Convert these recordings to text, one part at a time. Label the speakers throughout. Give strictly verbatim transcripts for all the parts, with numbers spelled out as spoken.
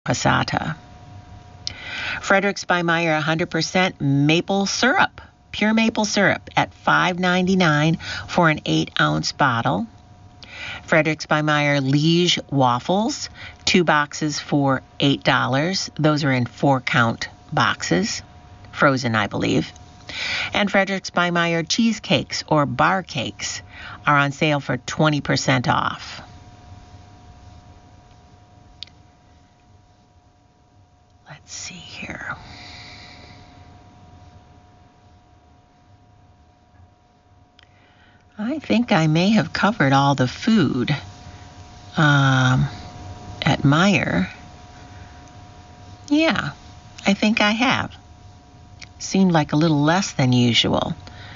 Speaker 1: passata. Fredericks by Meyer one hundred percent maple syrup, pure maple syrup at five ninety-nine for an eight ounce bottle. Fredericks by Meyer Liege waffles, two boxes for eight dollars. Those are in four count boxes, frozen, I believe. And Fredericks by Meyer cheesecakes or bar cakes are on sale for twenty percent off. Let's see here. I think I may have covered all the food um, at Meyer. Yeah, I think I have. Seemed like a little less than usual.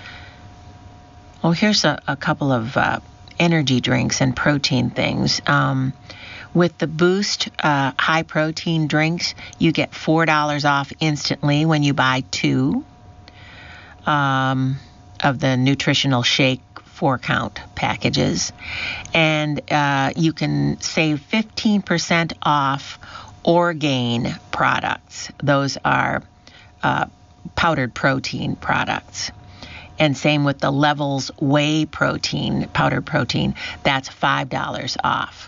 Speaker 1: Oh, here's a, a couple of uh, energy drinks and protein things. Um, with the Boost uh, high protein drinks, you get four dollars off instantly when you buy two um, of the nutritional shake four count packages. And uh, you can save fifteen percent off Orgain products. Those are uh, powdered protein products. And same with the Levels Whey protein, powdered protein, that's five dollars off.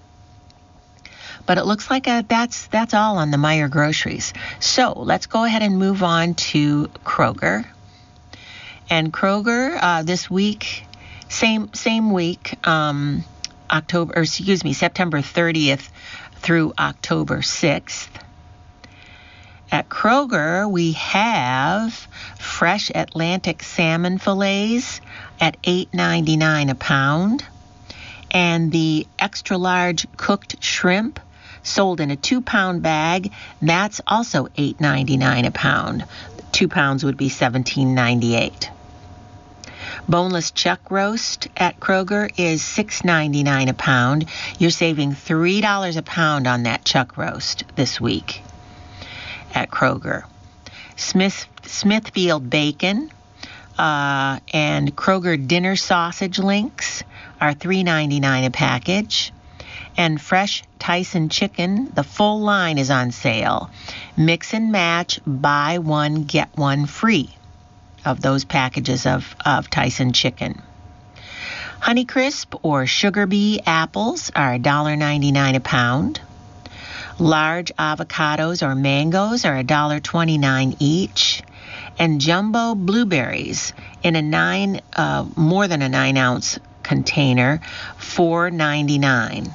Speaker 1: But it looks like uh, that's that's all on the Meyer groceries. So let's go ahead and move on to Kroger. And Kroger uh, this week, same same week, um, October, or excuse me, September thirtieth through October sixth. At Kroger, we have fresh Atlantic salmon fillets at eight ninety-nine a pound, and the extra large cooked shrimp sold in a two pound bag. That's also eight ninety-nine a pound. Two pounds would be seventeen ninety-eight. Boneless chuck roast at Kroger is six ninety-nine a pound. You're saving three dollars a pound on that chuck roast this week at Kroger. Smith Smithfield bacon uh, and Kroger dinner sausage links are three ninety-nine a package. And fresh Tyson chicken, the full line is on sale. Mix and match, buy one, get one free of those packages of, of Tyson chicken. Honeycrisp or Sugar Bee apples are one dollar ninety-nine a pound. Large avocados or mangoes are one dollar twenty-nine each. And jumbo blueberries in a nine, uh, more than a nine ounce container, four ninety-nine.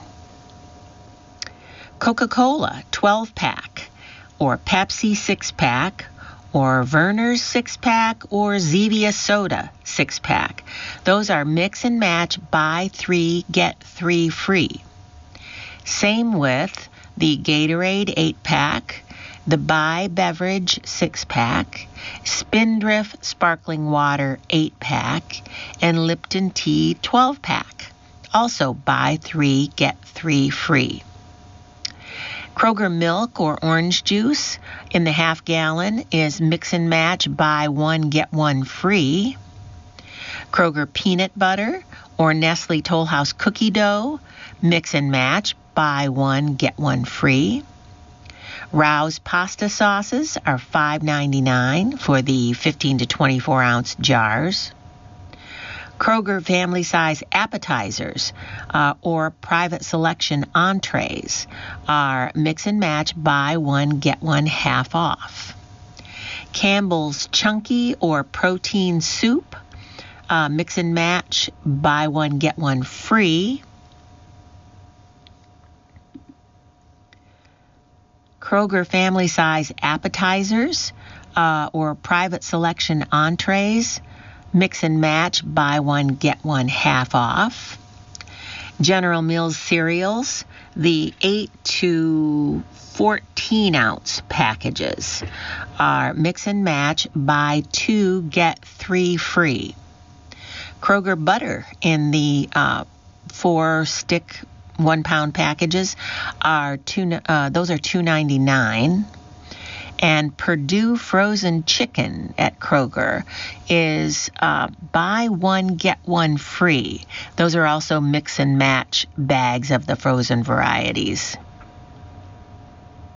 Speaker 1: Coca-Cola twelve pack or Pepsi six pack or Verner's six pack or Zevia soda six pack. Those are mix and match, buy three, get three free. Same with the Gatorade eight pack, the Bai Beverage six pack, Spindrift Sparkling Water eight pack, and Lipton Tea twelve pack. Also buy three, get three free. Kroger milk or orange juice in the half gallon is mix and match, buy one, get one free. Kroger peanut butter or Nestle Toll House cookie dough, mix and match, buy one, get one free. Rouse pasta sauces are five ninety-nine for the fifteen to twenty-four ounce jars. Kroger family size appetizers uh, or private selection entrees are mix and match, buy one, get one half off. Campbell's chunky or protein soup, uh, mix and match, buy one, get one free. Kroger family size appetizers uh, or private selection entrees, mix and match, buy one, get one half off. General Mills cereals, the eight to fourteen ounce packages are mix and match, buy two, get three free. Kroger butter in the uh, four stick one pound packages are two, uh, those are two ninety-nine. And Perdue frozen chicken at Kroger is uh, buy one, get one free. Those are also mix and match bags of the frozen varieties.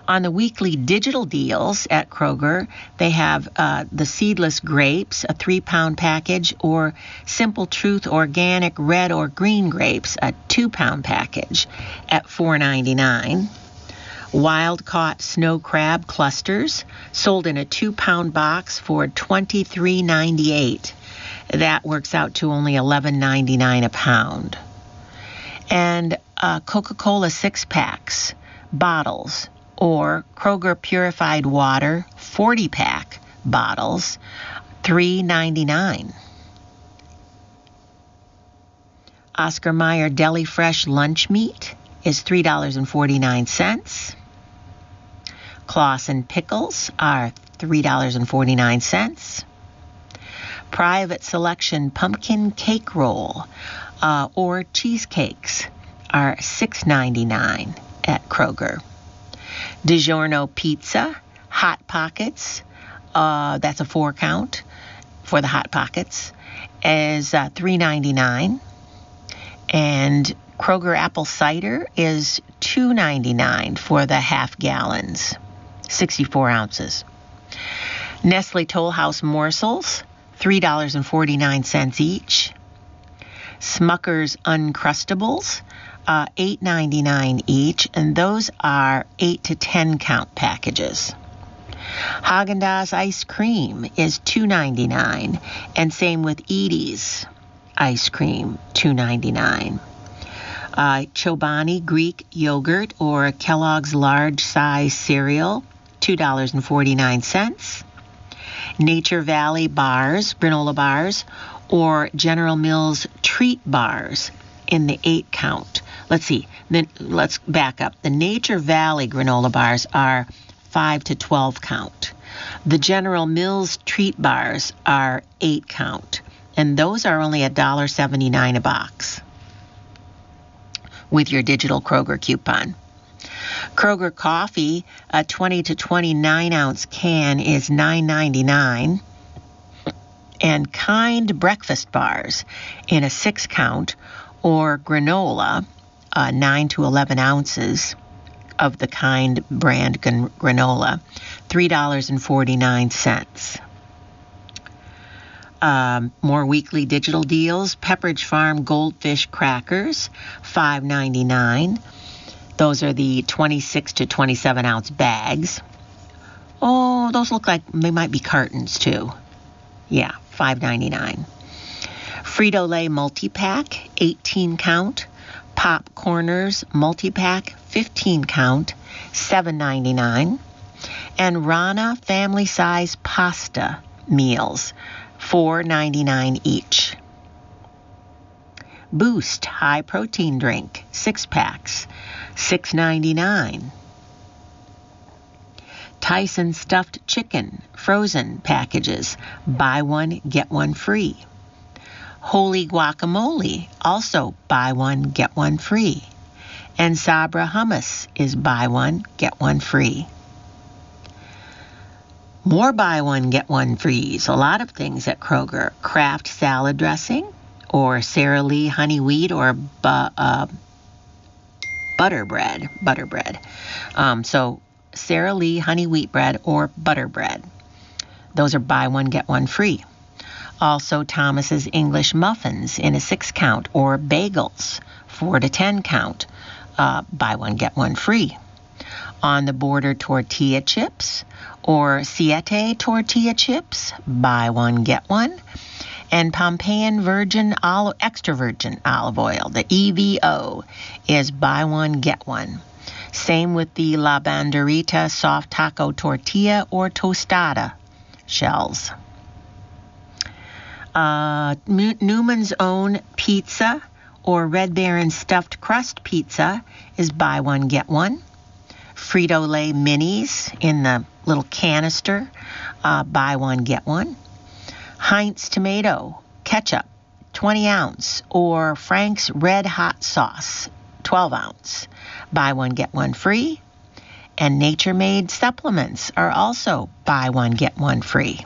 Speaker 1: On the weekly digital deals at Kroger, they have uh, the seedless grapes, a three-pound package, or Simple Truth organic red or green grapes, a two-pound package at four ninety-nine. Wild-caught snow crab clusters sold in a two-pound box for twenty-three ninety-eight. That works out to only eleven ninety-nine a pound. And uh, Coca-Cola six-packs, bottles, or Kroger Purified Water forty-pack bottles, three ninety-nine. Oscar Mayer Deli Fresh lunch meat is three dollars and forty-nine cents. Claussen pickles are three dollars and forty-nine cents. Private Selection pumpkin cake roll uh, or cheesecakes are six ninety-nine at Kroger. DiGiorno pizza, Hot Pockets, uh, that's a four count for the Hot Pockets, is uh, three ninety-nine. And Kroger apple cider is two ninety-nine for the half gallons, sixty-four ounces. Nestle Toll House morsels, three dollars and forty-nine cents each. Smucker's Uncrustables, uh, eight ninety-nine each, and those are eight to ten count packages. Haagen-Dazs ice cream is two ninety-nine, and same with Edie's ice cream, two ninety-nine. Uh, Chobani Greek yogurt or Kellogg's large size cereal, two dollars and forty-nine cents. Nature Valley bars, granola bars, or General Mills treat bars in the eight count. Let's see, then let's back up. The Nature Valley granola bars are five to twelve count. The General Mills treat bars are eight count, and those are only one dollar and seventy-nine cents a box with your digital Kroger coupon. Kroger coffee, a twenty to twenty-nine ounce can is nine ninety-nine, and Kind breakfast bars in a six count or granola, uh, nine to eleven ounces of the Kind brand gran- granola, three dollars and forty-nine cents. Um, more weekly digital deals. Pepperidge Farm Goldfish crackers, five ninety-nine. Those are the twenty-six to twenty-seven ounce bags. Oh, those look like they might be cartons too. Yeah, five ninety-nine. Frito-Lay multi-pack, eighteen count. Pop Corners multi-pack, fifteen count, seven ninety-nine. And Rana family size pasta meals, four ninety-nine each. Boost high protein drink, six packs, six ninety-nine. Tyson stuffed chicken, frozen packages, buy one, get one free. Holy guacamole, also buy one, get one free. And Sabra hummus is buy one, get one free. More buy one, get one frees. A lot of things at Kroger. Kraft salad dressing, or Sara Lee honey wheat, or bu- uh, butter bread. Butter bread. Um, so Sara Lee honey wheat bread or butter bread. Those are buy one, get one free. Also Thomas's English muffins in a six count, or bagels, four to ten count. Uh, buy one, get one free. On the Border tortilla chips, or Siete tortilla chips, buy one, get one. And Pompeian virgin olive, extra virgin olive oil, the E V O, is buy one, get one. Same with the La Banderita soft taco tortilla or tostada shells. Uh, Newman's Own pizza or Red Baron stuffed crust pizza is buy one, get one. Frito-Lay minis in the little canister, uh, buy one, get one. Heinz tomato ketchup, twenty ounce, or Frank's Red Hot sauce, twelve ounce, buy one, get one free. And Nature Made supplements are also buy one, get one free.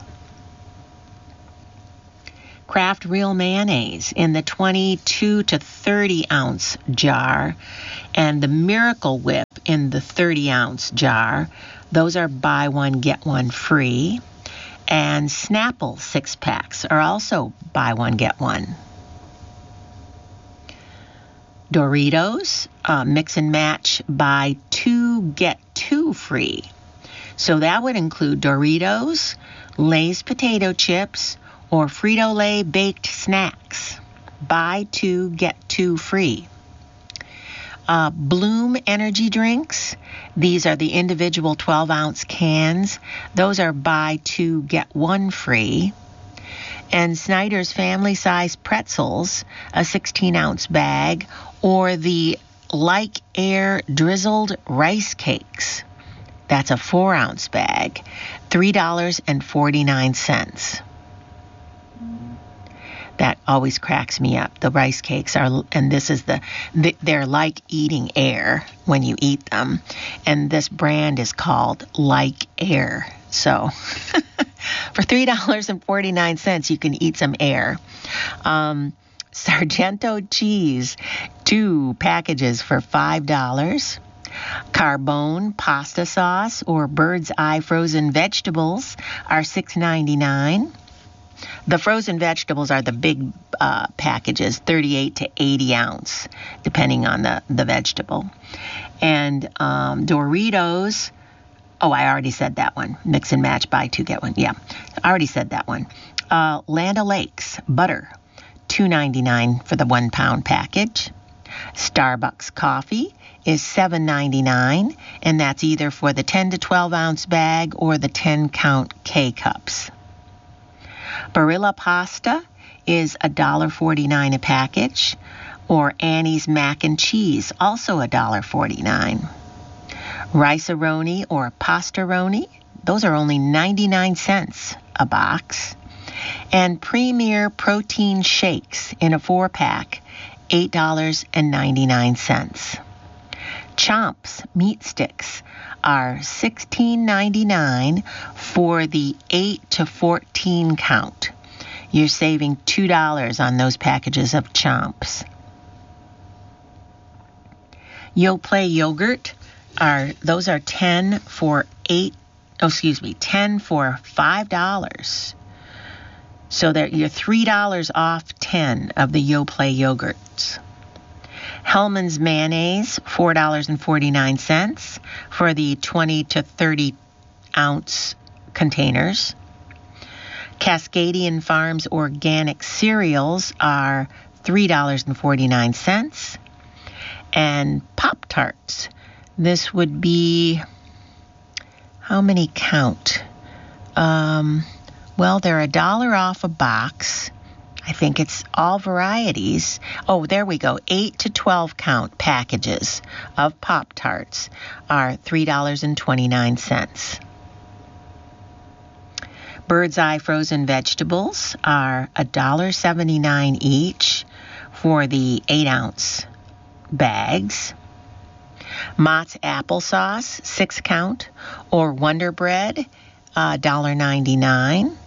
Speaker 1: Kraft Real mayonnaise in the twenty-two to thirty ounce jar, and the Miracle Whip in the thirty ounce jar. Those are buy one, get one free. And Snapple six packs are also buy one, get one. Doritos, uh, mix and match, buy two, get two free. So that would include Doritos, Lay's potato chips, or Frito-Lay baked snacks. Buy two, get two free. Uh, Bloom energy drinks. These are the individual twelve ounce cans. Those are buy two, get one free. And Snyder's family size pretzels, a sixteen ounce bag, or the Like Air drizzled rice cakes. That's a four ounce bag, three dollars and forty-nine cents. That always cracks me up. The rice cakes are, and this is the, they're like eating air when you eat them. And this brand is called Like Air. So for three dollars and forty-nine cents, you can eat some air. Um, Sargento cheese, two packages for five dollars. Carbone pasta sauce or Bird's Eye frozen vegetables are six ninety-nine. The frozen vegetables are the big uh, packages, thirty-eight to eighty ounce, depending on the, the vegetable. And um, Doritos, oh, I already said that one. Mix and match, buy two, get one. Yeah, I already said that one. Uh, Land O'Lakes, butter, two ninety-nine for the one pound package. Starbucks coffee is seven ninety-nine, and that's either for the ten to twelve ounce bag or the ten count K-cups. Barilla pasta is one dollar forty-nine a package, or Annie's mac and cheese, also one dollar forty-nine. Rice-A-Roni or Pasta-Roni, those are only ninety-nine cents a box. And Premier protein shakes in a four pack, eight dollars and ninety-nine cents. Chomps meat sticks are sixteen ninety-nine for the eight to fourteen count. You're saving two dollars on those packages of Chomps. Yoplait yogurt are those are ten for eight. Oh, excuse me, ten for five dollars. So that you're three dollars off ten of the Yoplait yogurts. Hellmann's mayonnaise, four dollars and forty-nine cents for the twenty to thirty ounce containers. Cascadian Farms organic cereals are three dollars and forty-nine cents. And Pop-Tarts, this would be, how many count? Um, well, they're a dollar off a box. I think it's all varieties. Oh, there we go. eight to twelve count packages of Pop-Tarts are three dollars and twenty-nine cents. Bird's Eye frozen vegetables are one dollar seventy-nine each for the eight ounce bags. Mott's applesauce, six count, or Wonder Bread, uh, one dollar ninety-nine.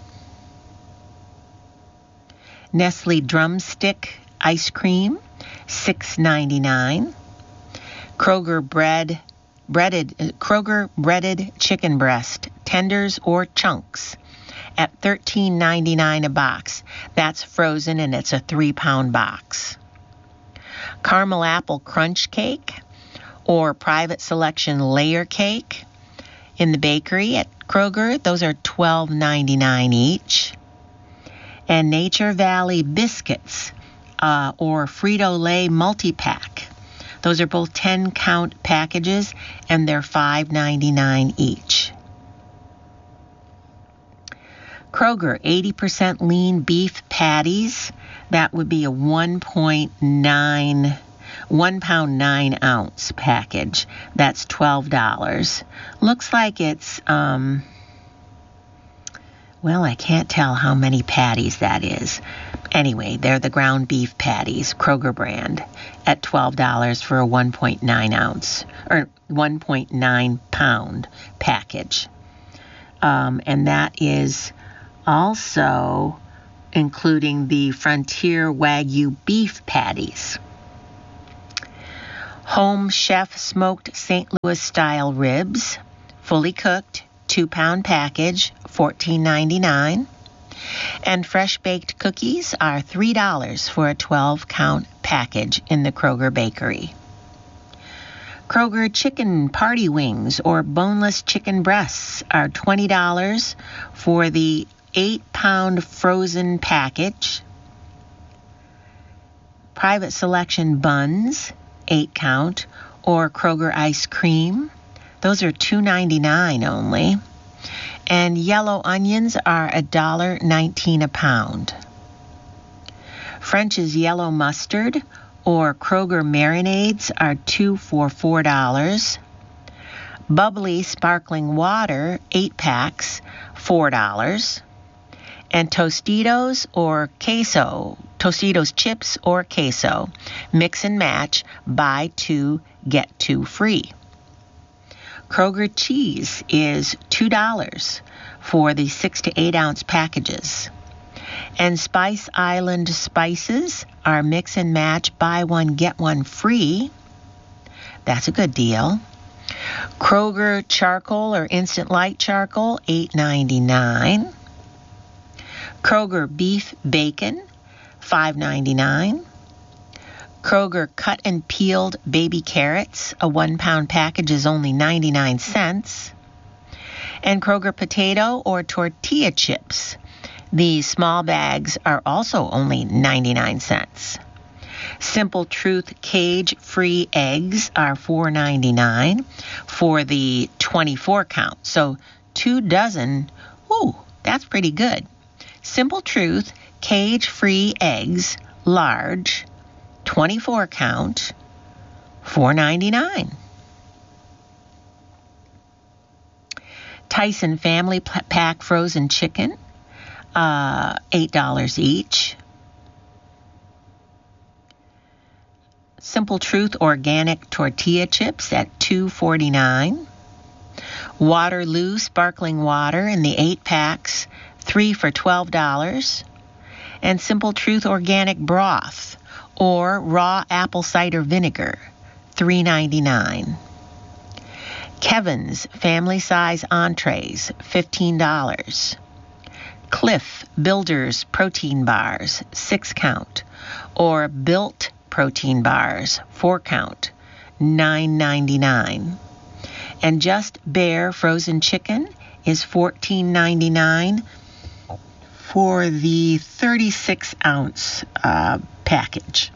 Speaker 1: Nestle Drumstick ice cream, six ninety-nine. Kroger bread, breaded uh, Kroger breaded chicken breast, tenders or chunks, at thirteen ninety-nine a box. That's frozen and it's a three pound box. Caramel apple crunch cake or private selection layer cake in the bakery at Kroger, those are twelve ninety-nine each. And Nature Valley biscuits uh, or Frito-Lay multi-pack. Those are both ten count packages and they're five ninety-nine each. Kroger, eighty percent lean beef patties. That would be a one point nine, one pound nine ounce package. That's twelve dollars. Looks like it's, um, well, I can't tell how many patties that is. Anyway, they're the ground beef patties, Kroger brand, at twelve dollars for a one point nine ounce, or one point nine pound package. Um, and that is also including the Frontier Wagyu beef patties. Home Chef smoked Saint Louis style ribs, fully cooked, two pound package, fourteen ninety-nine. And fresh baked cookies are three dollars for a twelve count package in the Kroger bakery. Kroger chicken party wings or boneless chicken breasts are twenty dollars for the eight pound frozen package. Private Selection buns, eight count, or Kroger ice cream, those are two ninety-nine only. And yellow onions are one dollar nineteen a pound. French's yellow mustard or Kroger marinades are two for four dollars. Bubbly sparkling water, eight packs, four dollars. And Tostitos or queso, Tostitos chips or queso, mix and match, buy two, get two free. Kroger cheese is two dollars for the six to eight ounce packages. And Spice Island spices are mix and match, buy one, get one free. That's a good deal. Kroger charcoal or instant light charcoal, eight ninety-nine. Kroger beef bacon, five ninety-nine. Kroger cut and peeled baby carrots, a one pound package is only ninety-nine cents. And Kroger potato or tortilla chips, these small bags are also only ninety-nine cents. Simple Truth cage-free eggs are four ninety-nine for the twenty-four count. So two dozen, ooh, that's pretty good. Simple Truth cage-free eggs, large, twenty-four count, four ninety-nine. Tyson Family Pack frozen chicken, uh, eight dollars each. Simple Truth organic tortilla chips at two forty-nine. Waterloo sparkling water in the eight packs, three for twelve dollars. And Simple Truth organic broth or raw apple cider vinegar, three ninety-nine. Kevin's family size entrees, fifteen dollars. Cliff Builders protein bars, six count, or Built protein bars, four count, nine ninety-nine. And Just Bare frozen chicken is fourteen ninety-nine for the thirty-six ounce uh, package.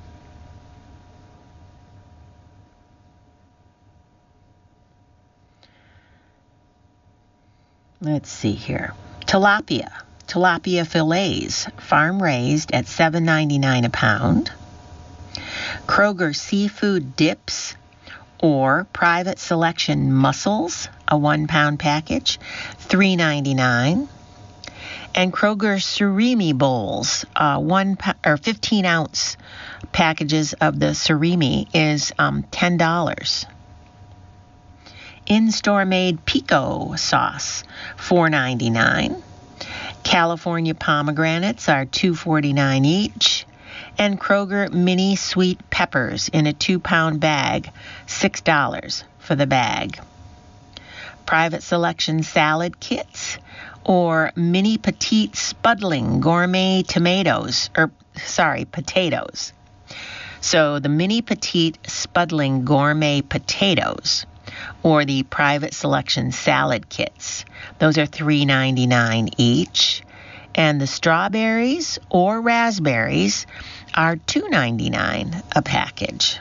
Speaker 1: Let's see here. Tilapia. Tilapia fillets, farm raised at seven ninety-nine a pound. Kroger seafood dips or Private Selection mussels, a one pound package, three ninety-nine. And Kroger surimi bowls, uh, one pa- or fifteen ounce packages of the surimi is um, ten dollars. In-store made pico sauce, four ninety-nine. California pomegranates are two forty-nine each. And Kroger mini sweet peppers in a two pound bag, six dollars for the bag. Private Selection salad kits or mini petite spuddling gourmet tomatoes, or sorry, potatoes. So the mini petite spuddling gourmet potatoes or the Private Selection salad kits, those are three ninety-nine each. And the strawberries or raspberries are two ninety-nine a package.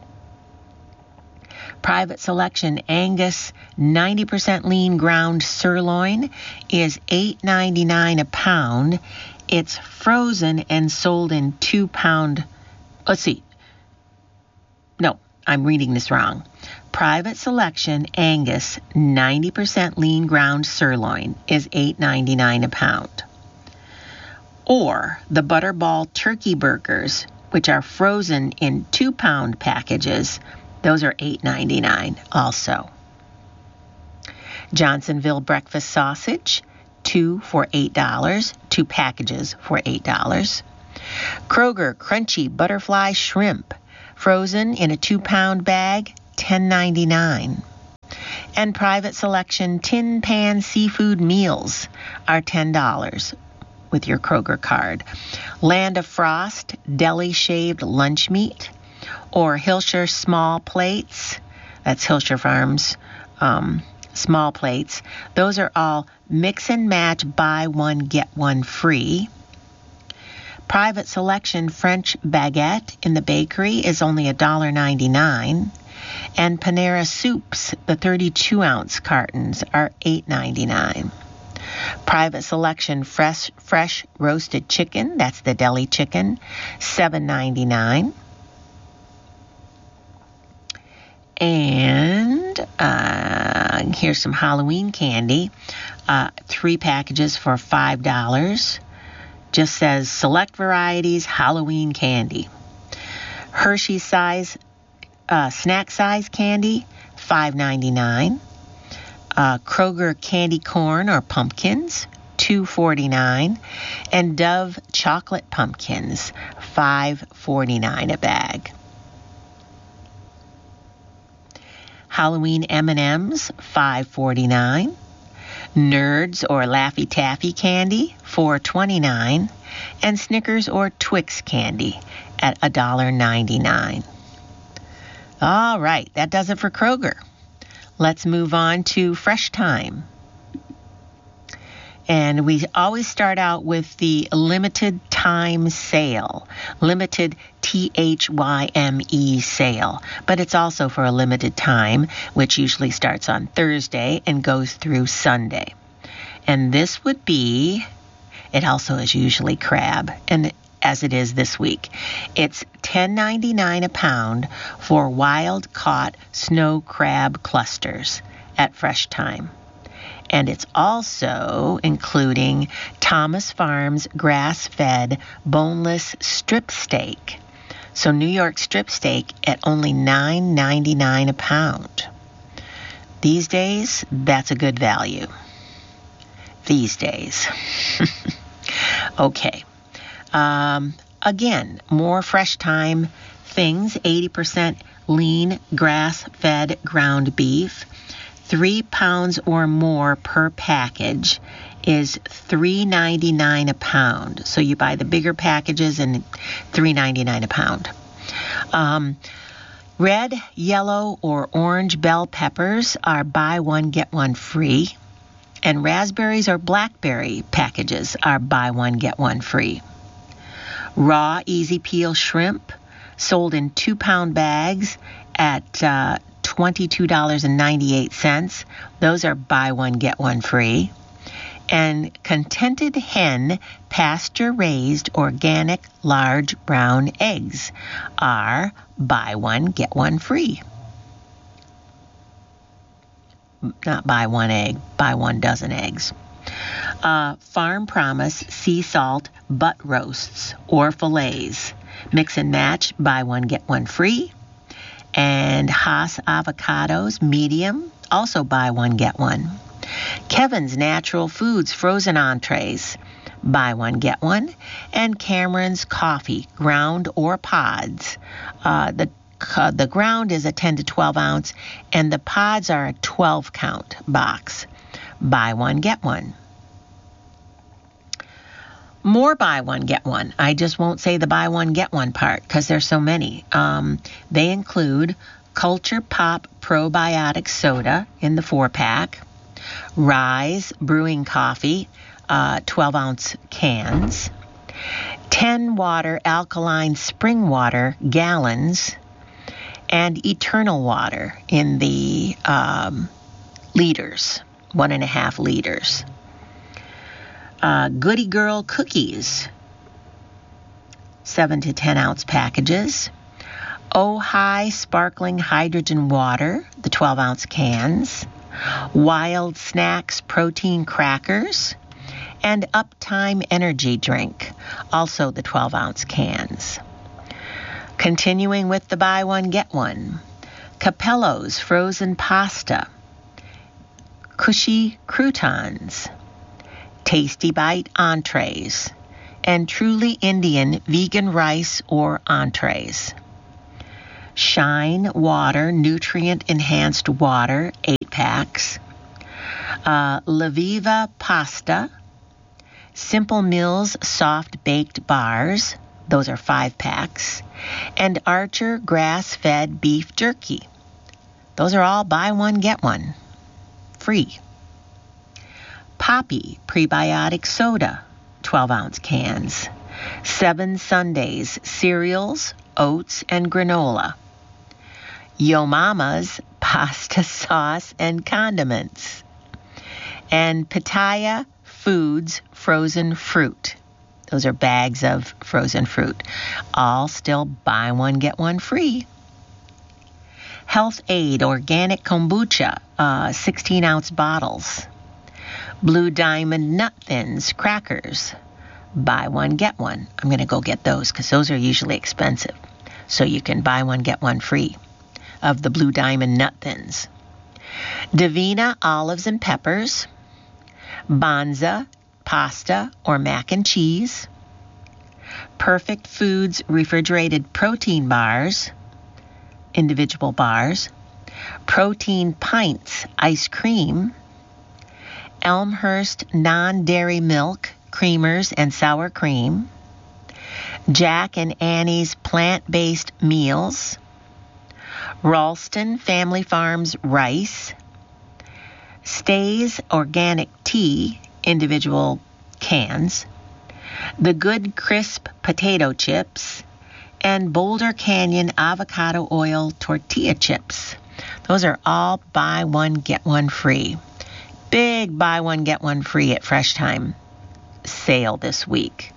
Speaker 1: Private Selection Angus ninety percent lean ground sirloin is eight ninety-nine a pound. It's frozen and sold in two pound. Let's see. No, I'm reading this wrong. Private Selection Angus ninety percent lean ground sirloin is eight ninety-nine a pound. Or the Butterball turkey burgers, which are frozen in two pound packages, those are eight ninety-nine also. Johnsonville breakfast sausage, two for eight dollars, two packages for eight dollars. Kroger crunchy butterfly shrimp, Frozen in a two-pound bag, ten ninety-nine. And private selection tin pan seafood meals are ten dollars with your Kroger card. Land of Frost deli shaved lunch meat or Hilshire small plates. That's Hilshire Farms um, small plates. Those are all mix and match, buy one, get one free. Private selection French baguette in the bakery is only one dollar ninety-nine. And Panera soups, the thirty-two ounce cartons, are eight ninety-nine. Private selection fresh fresh roasted chicken, that's the deli chicken, seven ninety-nine. And uh, here's some Halloween candy. Uh, three packages for five dollars. Just says select varieties Halloween candy. Hershey size, uh, snack size candy, five ninety-nine. Uh, Kroger candy corn or pumpkins, two forty-nine. And Dove chocolate pumpkins, five forty-nine a bag. Halloween M and M's, five forty-nine. Nerds or Laffy Taffy candy, four twenty-nine. And Snickers or Twix candy at one dollar ninety-nine. All right, that does it for Kroger. Let's move on to Fresh Thyme. And we always start out with the limited time sale, limited T H Y M E sale. But it's also for a limited time, which usually starts on Thursday and goes through Sunday. And this would be, it also is usually crab, and as it is this week. It's ten ninety-nine a pound for wild caught snow crab clusters at Fresh Thyme. And it's also including Thomas Farms grass-fed boneless strip steak. So New York strip steak at only nine ninety-nine a pound. These days, that's a good value. These days. Okay. Um, again, more Fresh Thyme things. eighty percent lean grass-fed ground beef. Three pounds or more per package is three ninety-nine a pound. So you buy the bigger packages and three ninety-nine a pound. Um, red, yellow, or orange bell peppers are buy one, get one free. And raspberries or blackberry packages are buy one, get one free. Raw, easy peel shrimp sold in two-pound bags at uh, twenty-two ninety-eight. Those are buy one, get one free. And Contented Hen pasture-raised organic large brown eggs are buy one, get one free. Not buy one egg, buy one dozen eggs. Uh, Farm Promise sea salt butt roasts or fillets. Mix and match, buy one, get one free. And Haas avocados, medium, also buy one, get one. Kevin's Natural Foods frozen entrees, buy one, get one. And Cameron's Coffee, ground or pods. Uh, the uh, the ground is a ten to twelve ounce, and the pods are a twelve count box. Buy one, get one. More buy one, get one. I just won't say the buy one, get one part because there's so many. Um, they include Culture Pop Probiotic Soda in the four-pack, Rise Brewing Coffee, uh, twelve ounce cans, ten water alkaline spring water gallons, and Eternal Water in the um, liters, one and a half liters. Uh, Goody Girl cookies, seven to ten ounce packages. Oh-Hi sparkling hydrogen water, the twelve ounce cans. Wild Snacks protein crackers. And Uptime energy drink, also the twelve ounce cans. Continuing with the buy one, get one. Capello's frozen pasta. Cushy croutons. Tasty Bite entrees, and Truly Indian vegan rice or entrees. Shine Water, nutrient-enhanced water, eight packs. Uh, La Viva Pasta, Simple Mills soft baked bars, those are five packs. And Archer grass-fed beef jerky. Those are all buy one, get one, free. Poppy prebiotic soda, twelve ounce cans. Seven Sundays cereals, oats, and granola. Yo Mama's pasta sauce and condiments. And Pitaya Foods frozen fruit. Those are bags of frozen fruit. All still buy one, get one free. Health Aid organic kombucha, uh, sixteen ounce bottles. Blue Diamond Nut Thins crackers, buy one, get one. I'm going to go get those because those are usually expensive. So you can buy one, get one free of the Blue Diamond Nut Thins. Davina olives and peppers. Banza pasta or mac and cheese. Perfect Foods refrigerated protein bars, individual bars. Protein Pints ice cream. Elmhurst non-dairy milk creamers and sour cream. Jack and Annie's plant-based meals. Ralston Family Farms rice. Stays organic tea, individual cans. The Good Crisp potato chips. And Boulder Canyon avocado oil tortilla chips. Those are all buy one, get one free. Big buy one, get one free at Fresh Time sale this week.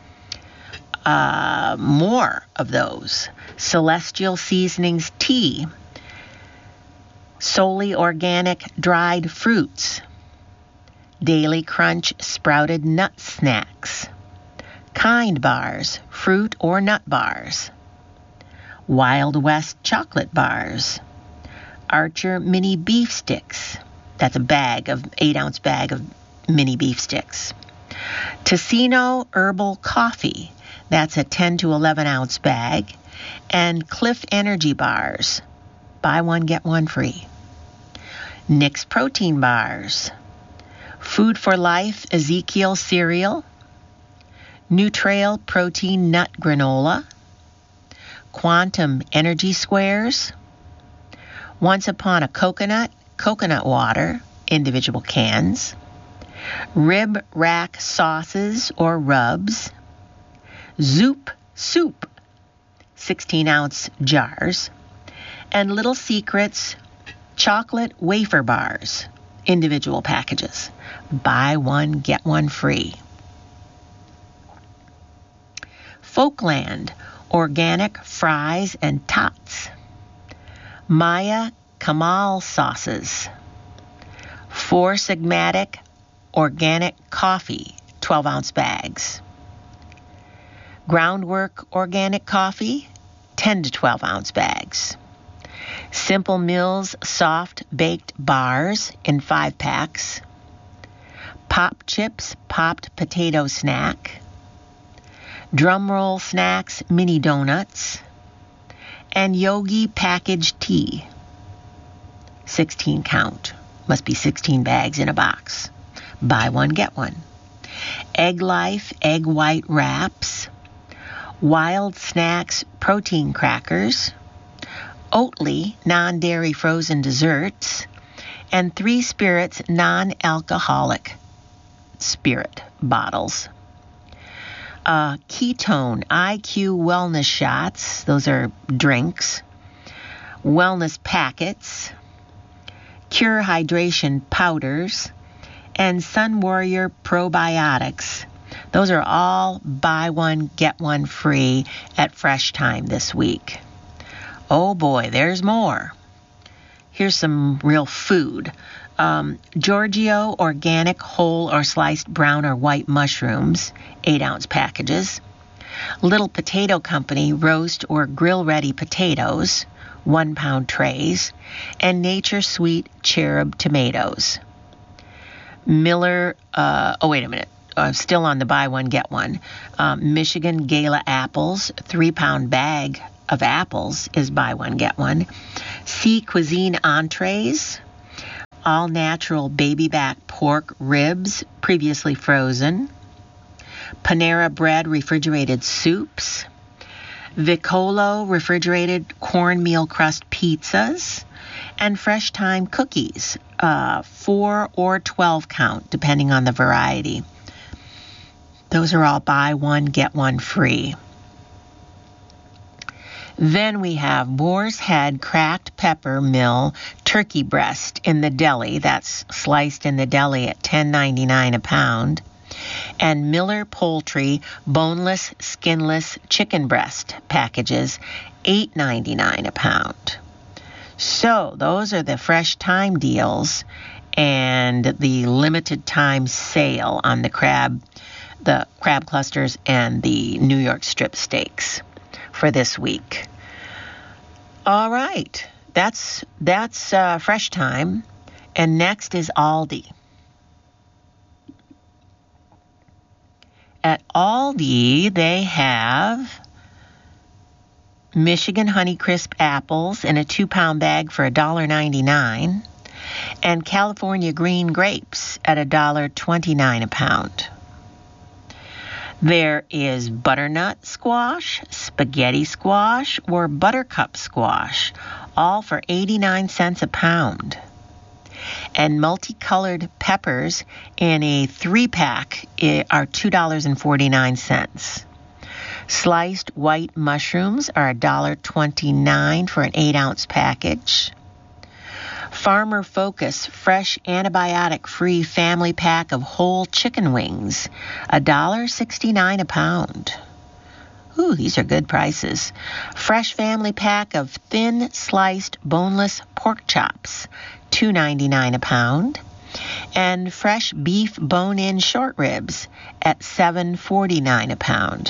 Speaker 1: Uh, more of those. Celestial Seasonings tea. Solely organic dried fruits. Daily Crunch sprouted nut snacks. Kind bars, fruit or nut bars. Wild West chocolate bars. Archer mini beef sticks. That's a bag of, eight ounce bag of mini beef sticks. Tocino herbal coffee. That's a ten to eleven ounce bag. And Cliff Energy bars. Buy one, get one free. Nick's protein bars. Food for Life Ezekiel cereal. Nutrail protein nut granola. Quantum energy squares. Once Upon a Coconut coconut water, individual cans. Rib rack sauces or rubs. Zoop soup, sixteen ounce jars. And Little Secrets chocolate wafer bars, individual packages. Buy one, get one free. Folkland organic fries and tots. Maya Kamal sauces. Four Sigmatic organic coffee, twelve ounce bags. Groundwork organic coffee, ten to twelve ounce bags. Simple Mills soft baked bars in five packs. Pop Chips popped potato snack. Drumroll Snacks mini donuts. And Yogi packaged tea. sixteen count. Must be sixteen bags in a box. Buy one, get one. Egg Life egg white wraps. Wild Snacks protein crackers. Oatly non-dairy frozen desserts. And Three Spirits non-alcoholic spirit bottles. Uh, Ketone I Q wellness shots. Those are drinks. Wellness packets. Cure hydration powders. And Sun Warrior probiotics. Those are all buy one, get one free at Fresh Time this week. Oh boy, there's more. Here's some real food. Um, Giorgio organic whole or sliced brown or white mushrooms, eight ounce packages. Little Potato Company roast or grill ready potatoes, one pound trays. And Nature Sweet cherub tomatoes. Miller, uh, oh wait a minute. Uh, still on the buy one, get one. Um, Michigan Gala apples, three pound bag of apples is buy one, get one. Sea Cuisine entrees, all natural baby back pork ribs, previously frozen. Panera Bread refrigerated soups. Vicolo refrigerated cornmeal crust pizzas. And Fresh Time cookies, uh, four or twelve count, depending on the variety. Those are all buy one, get one free. Then we have Boar's Head cracked pepper mill turkey breast in the deli. That's sliced in the deli at ten ninety-nine a pound. And Miller Poultry boneless, skinless chicken breast packages, eight ninety-nine a pound. So those are the Fresh Time deals and the limited time sale on the crab, the crab clusters and the New York strip steaks for this week. All right, that's that's uh, Fresh Time, and next is Aldi. At Aldi, they have Michigan Honeycrisp apples in a two-pound bag for one dollar ninety-nine, and California green grapes at one dollar twenty-nine a pound. There is butternut squash, spaghetti squash, or buttercup squash, all for eighty-nine cents a pound. And multicolored peppers in a three-pack are two dollars and forty-nine cents. Sliced white mushrooms are one dollar twenty-nine for an eight-ounce package. Farmer Focus fresh antibiotic-free family pack of whole chicken wings, one dollar sixty-nine a pound. Ooh, these are good prices. Fresh family pack of thin sliced boneless pork chops, two ninety-nine a pound. And fresh beef bone-in short ribs at seven forty-nine a pound.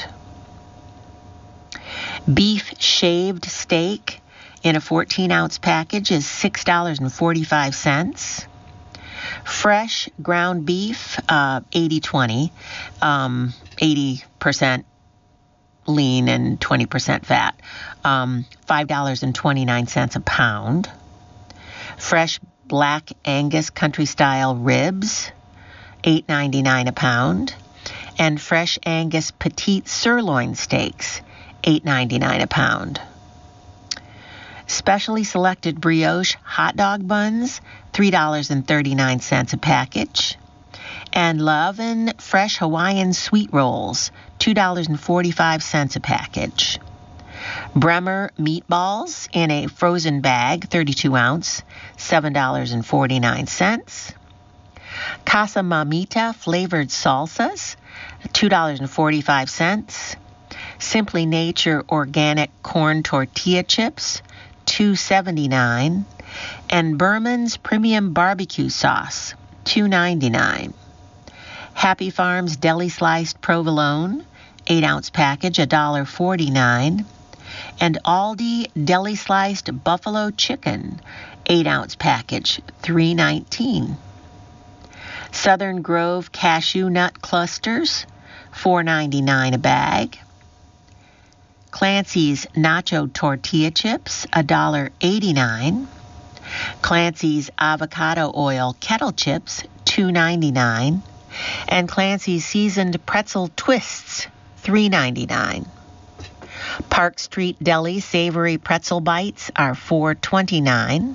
Speaker 1: Beef shaved steak in a fourteen-ounce package is six dollars and forty-five cents. Fresh ground beef, uh, eighty twenty, um, eighty percent lean and twenty percent fat, um, five dollars and twenty-nine cents a pound. Fresh black Angus country-style ribs, eight ninety-nine a pound. And fresh Angus petite sirloin steaks, eight ninety-nine a pound. Specially selected brioche hot dog buns, three dollars and thirty-nine cents a package. And Love'n fresh Hawaiian sweet rolls, two dollars and forty-five cents a package. Bremer meatballs in a frozen bag, thirty-two ounce, seven dollars and forty-nine cents. Casa Mamita flavored salsas, two dollars and forty-five cents. Simply Nature organic corn tortilla chips, two seventy-nine, and Berman's premium barbecue sauce, two ninety-nine. Happy Farms deli sliced provolone, eight ounce package, one dollar forty-nine, and Aldi deli sliced buffalo chicken, eight ounce package, three nineteen. Southern Grove cashew nut clusters, four ninety-nine a bag. Clancy's nacho tortilla chips, one dollar eighty-nine. Clancy's avocado oil kettle chips, two ninety-nine. And Clancy's seasoned pretzel twists, three ninety-nine. Park Street Deli savory pretzel bites are four twenty-nine.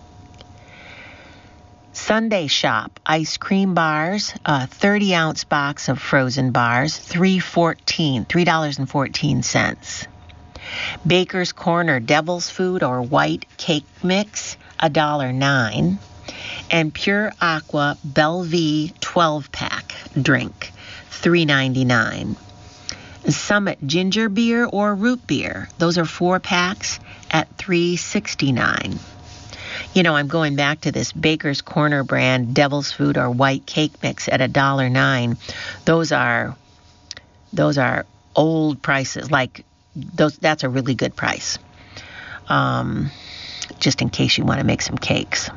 Speaker 1: Sunday Shop ice cream bars, a thirty ounce box of frozen bars, three fourteen, three dollars and fourteen cents. Baker's Corner Devil's Food or white cake mix, one dollar nine. And Pure Aqua Bellevue twelve pack drink, three ninety-nine. Summit ginger beer or root beer, those are four packs at three sixty-nine. You know, I'm going back to this Baker's Corner brand Devil's Food or white cake mix at one dollar nine. Those are those are old prices. Like those, that's a really good price. Um, just in case you want to make some cakes.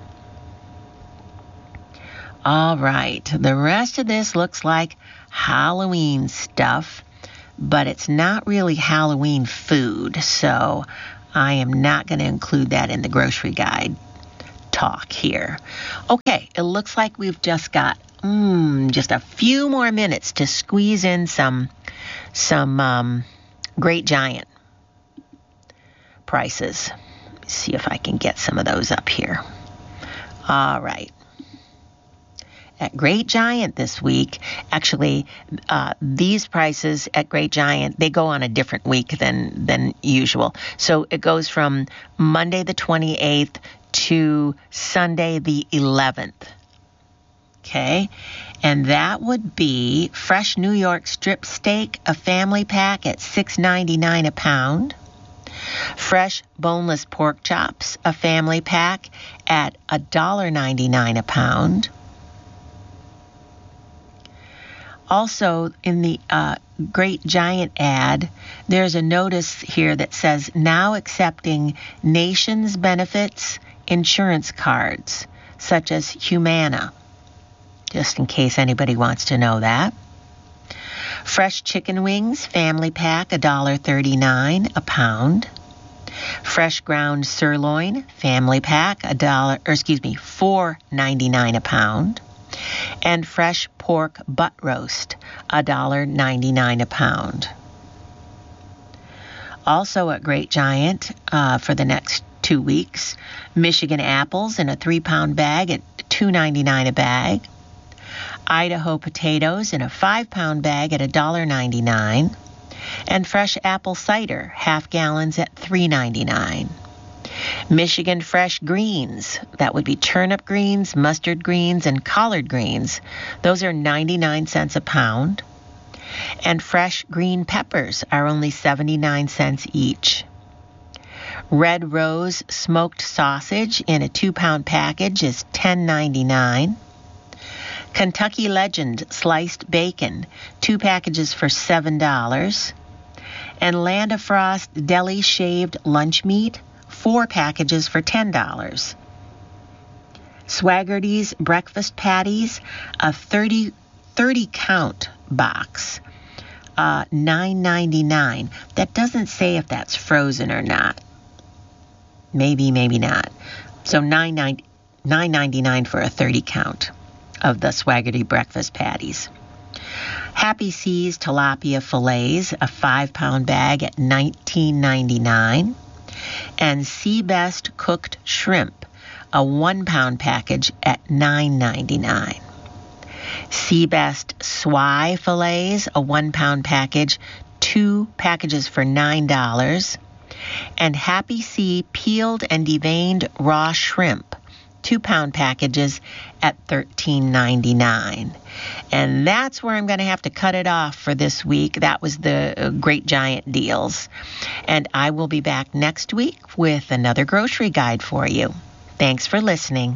Speaker 1: All right, the rest of this looks like Halloween stuff. but it's not really Halloween food, so I am not going to include that in the grocery guide talk here. Okay, it looks like we've just got mm, just a few more minutes to squeeze in some some um, Great Giant prices. Let me see if I can get some of those up here. All right. At Great Giant this week, actually, uh, these prices at Great Giant, they go on a different week than, than usual. So it goes from Monday the twenty-eighth to Sunday the eleventh. Okay? And that would be fresh New York strip steak, a family pack at six ninety-nine a pound. Fresh boneless pork chops, a family pack at one dollar ninety-nine a pound. Also, in the uh, Great Giant ad, there's a notice here that says, now accepting Nations Benefits insurance cards, such as Humana, just in case anybody wants to know that. Fresh chicken wings, family pack, one dollar thirty-nine a pound. Fresh ground sirloin, family pack, a dollar, or excuse me, four ninety-nine a pound. And fresh pork butt roast, one dollar ninety-nine a pound. Also at Great Giant, uh, for the next two weeks, Michigan apples in a three-pound bag at two ninety-nine a bag. Idaho potatoes in a five-pound bag at one dollar ninety-nine. And fresh apple cider, half gallons at three ninety-nine. Michigan fresh greens, that would be turnip greens, mustard greens, and collard greens. Those are ninety-nine cents a pound. And fresh green peppers are only seventy-nine cents each. Red Rose smoked sausage in a two-pound package is ten ninety-nine. Kentucky Legend sliced bacon, two packages for seven dollars. And Land of Frost deli shaved lunch meat, four packages for ten dollars. Swaggerty's breakfast patties, a thirty, thirty count box, uh, nine ninety-nine. That doesn't say if that's frozen or not. Maybe, maybe not. So nine ninety-nine for a thirty count of the Swaggerty breakfast patties. Happy Seas tilapia fillets, a five-pound bag at nineteen ninety-nine. And Seabest cooked shrimp, a one-pound package at nine ninety-nine. Seabest Swy fillets, a one-pound package, two packages for nine dollars. And Happy Sea peeled and deveined raw shrimp, two-pound packages at thirteen ninety-nine. And that's where I'm going to have to cut it off for this week. That was the uh, Great Giant deals. And I will be back next week with another grocery guide for you. Thanks for listening.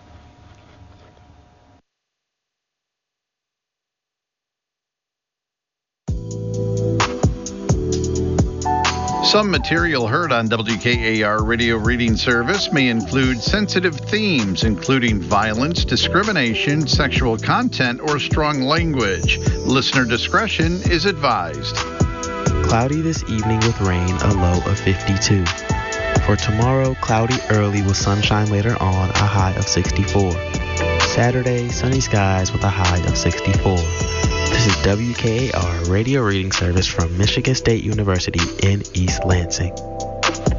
Speaker 2: Some material heard on W K A R Radio Reading Service may include sensitive themes, including violence, discrimination, sexual content, or strong language. Listener discretion is advised.
Speaker 3: Cloudy this evening with rain, a low of fifty-two. For tomorrow, cloudy early with sunshine later on, a high of sixty-four. Saturday, sunny skies with a high of sixty-four. This is W K A R Radio Reading Service from Michigan State University in East Lansing.